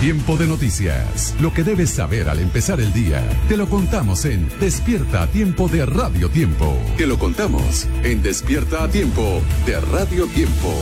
Tiempo de noticias. Lo que debes saber al empezar el día. Te lo contamos en Despierta a Tiempo de Radio Tiempo. Te lo contamos en Despierta a Tiempo de Radio Tiempo.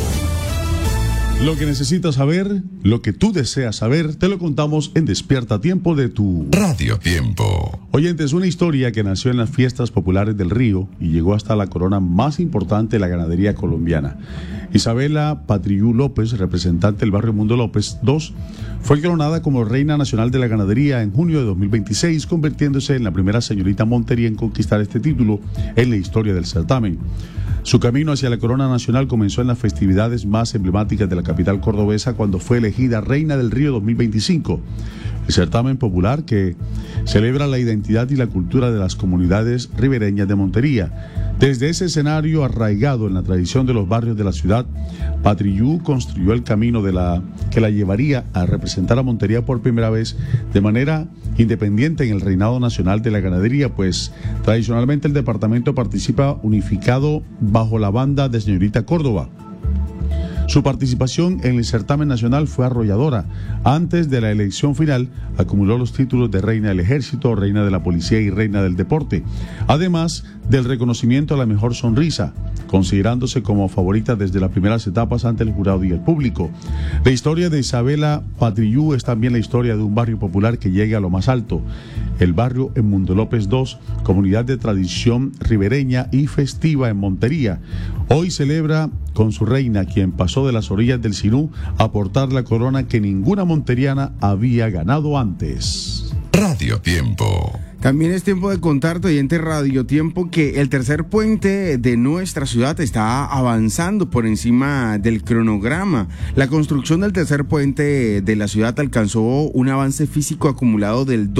Lo que necesitas saber, lo que tú deseas saber, te lo contamos en Despierta a Tiempo de tu Radio Tiempo. Oyentes, una historia que nació en las fiestas populares del Río y llegó hasta la corona más importante de la ganadería colombiana. Isabela Patrillú López, representante del barrio Mundo López II, fue coronada como Reina Nacional de la Ganadería en junio de 2026, convirtiéndose en la primera señorita montería en conquistar este título en la historia del certamen. Su camino hacia la corona nacional comenzó en las festividades más emblemáticas de la capital cordobesa cuando fue elegida Reina del Río 2025. El certamen popular que celebra la identidad y la cultura de las comunidades ribereñas de Montería. Desde ese escenario arraigado en la tradición de los barrios de la ciudad, Patrillú construyó el camino que la llevaría a representar a Montería por primera vez de manera independiente en el reinado nacional de la ganadería, pues tradicionalmente el departamento participa unificado bajo la banda de Señorita Córdoba. Su participación en el certamen nacional fue arrolladora. Antes de la elección final, acumuló los títulos de Reina del Ejército, Reina de la Policía y Reina del Deporte, además del reconocimiento a la mejor sonrisa, considerándose como favorita desde las primeras etapas ante el jurado y el público. La historia de Isabela Patrillú es también la historia de un barrio popular que llega a lo más alto, el barrio en Mundo López II, comunidad de tradición ribereña y festiva en Montería. Hoy celebra con su reina, quien pasó de las orillas del Sinú a portar la corona que ninguna monteriana había ganado antes. Radio Tiempo. También es tiempo de contarte, oyente Radio Tiempo, que el tercer puente de nuestra ciudad está avanzando por encima del cronograma. La construcción del tercer puente de la ciudad alcanzó un avance físico acumulado del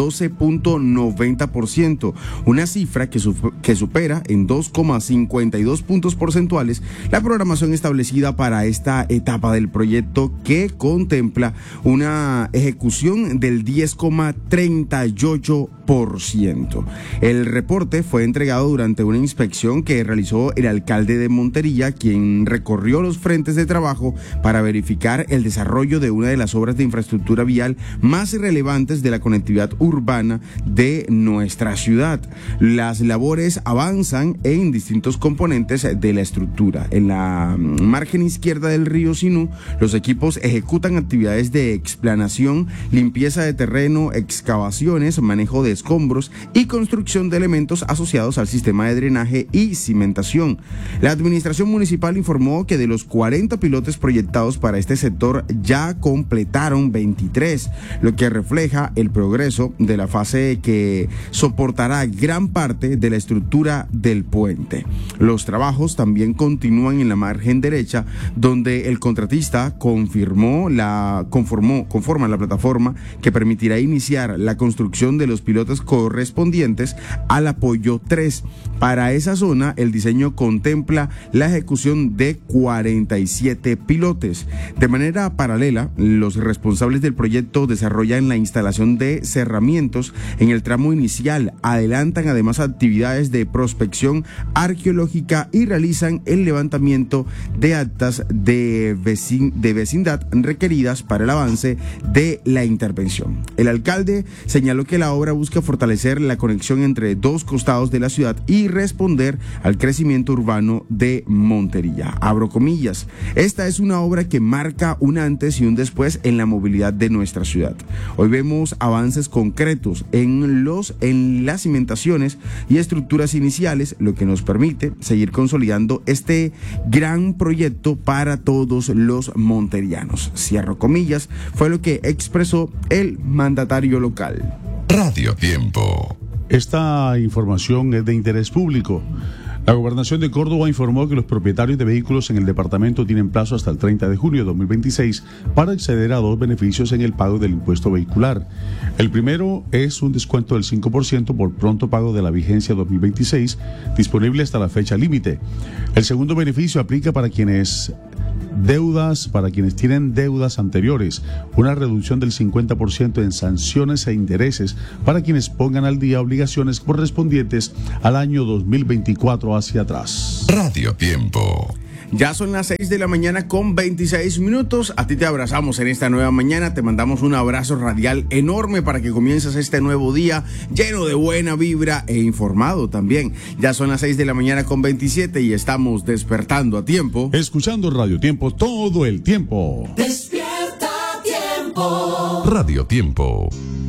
12.90%, una cifra que supera en 2,52 puntos porcentuales la programación establecida para esta etapa del proyecto, que contempla una ejecución del 10,38%. El reporte fue entregado durante una inspección que realizó el alcalde de Montería, quien recorrió los frentes de trabajo para verificar el desarrollo de una de las obras de infraestructura vial más relevantes de la conectividad urbana de nuestra ciudad. Las labores avanzan en distintos componentes de la estructura. En la margen izquierda del río Sinú, los equipos ejecutan actividades de explanación, limpieza de terreno, excavaciones, manejo de escombros y construcción de elementos asociados al sistema de drenaje y cimentación. La administración municipal informó que de los 40 pilotes proyectados para este sector ya completaron 23, lo que refleja el progreso de la fase que soportará gran parte de la estructura del puente. Los trabajos también continúan en la margen derecha, donde el contratista conforma la plataforma que permitirá iniciar la construcción de los pilotes correspondientes al apoyo 3. Para esa zona, el diseño contempla la ejecución de 47 pilotes. De manera paralela, los responsables del proyecto desarrollan la instalación de cerramientos en el tramo inicial, adelantan además actividades de prospección arqueológica y realizan el levantamiento de actas de vecindad requeridas para el avance de la intervención. El alcalde señaló que la obra busca fortalecer la conexión entre dos costados de la ciudad y responder al crecimiento urbano de Montería. Abro comillas, esta es una obra que marca un antes y un después en la movilidad de nuestra ciudad. Hoy vemos avances concretos en las cimentaciones y estructuras iniciales, lo que nos permite seguir consolidando este gran proyecto para todos los monterianos. Cierro comillas, fue lo que expresó el mandatario local. Radio Tiempo. Esta información es de interés público. La Gobernación de Córdoba informó que los propietarios de vehículos en el departamento tienen plazo hasta el 30 de junio de 2026 para acceder a dos beneficios en el pago del impuesto vehicular. El primero es un descuento del 5% por pronto pago de la vigencia 2026, disponible hasta la fecha límite. El segundo beneficio aplica para quienes tienen deudas anteriores, una reducción del 50% en sanciones e intereses para quienes pongan al día obligaciones correspondientes al año 2024 hacia atrás. Radio Tiempo. Ya son las 6 de la mañana con 26 minutos. A ti te abrazamos en esta nueva mañana. Te mandamos un abrazo radial enorme para que comiences este nuevo día lleno de buena vibra e informado también. Ya son las 6 de la mañana con 27 y estamos despertando a tiempo. Escuchando Radio Tiempo todo el tiempo. Despierta Tiempo. Radio Tiempo.